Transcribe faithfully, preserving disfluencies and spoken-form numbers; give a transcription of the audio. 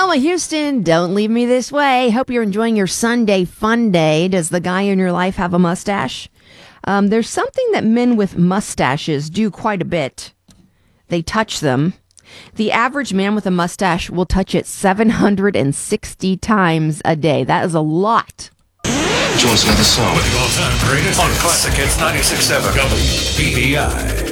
Alma Houston, don't leave me this way. Hope you're enjoying your Sunday fun day. Does the guy in your life have a mustache? Um, there's something that men with mustaches do quite a bit. They touch them. The average man with a mustache will touch it seven hundred sixty times a day. That is a lot. Join us another song. With the all-time greatest on Classic Hits ninety-six point seven W B B I.